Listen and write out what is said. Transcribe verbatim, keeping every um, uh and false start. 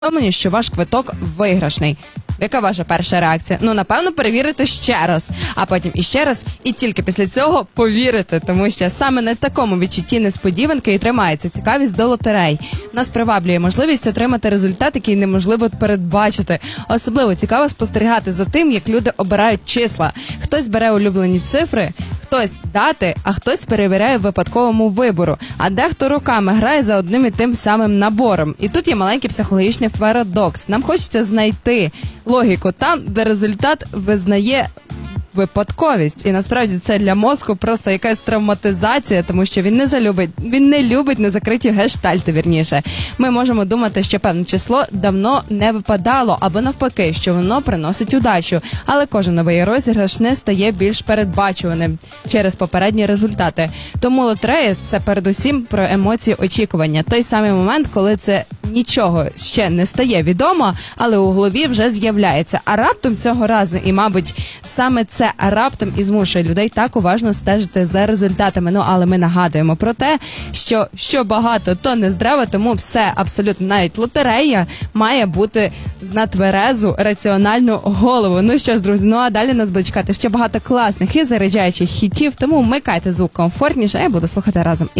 повідомлення, що ваш квиток виграшний. Яка ваша перша реакція? Ну, напевно, перевірити ще раз, а потім іще раз, і тільки після цього повірити, тому що саме на такому відчутті несподіванки і тримається цікавість до лотерей. Нас приваблює можливість отримати результат, який неможливо передбачити. Особливо цікаво спостерігати за тим, як люди обирають числа. Хтось бере улюблені цифри, хтось дати, а хтось перевіряє в випадковому вибору, а дехто роками грає за одним і тим самим набором. І тут є маленький психологічний парадокс. Нам хочеться знайти логіку там, де результат визнає випадковість. І насправді це для мозку просто якась травматизація, тому що він не залюбить, він не любить незакриті гештальти, вірніше. Ми можемо думати, що певне число давно не випадало, або навпаки, що воно приносить удачу. Але кожен новий розіграш не стає більш передбачуваним через попередні результати. Тому лотерея – це передусім про емоції очікування. Той самий момент, коли це нічого ще не стає відомо, але у голові вже з'являється. А раптом цього разу, і, мабуть, саме це Це раптом і змушує людей так уважно стежити за результатами. Ну, але ми нагадуємо про те, що що багато, то не здраво, тому все, абсолютно, навіть лотерея має бути на тверезу, раціональну голову. Ну що ж, друзі, ну а далі нас буде чекати ще багато класних і заряджаючих хітів, тому вмикайте звук комфортніше, а я буду слухати разом.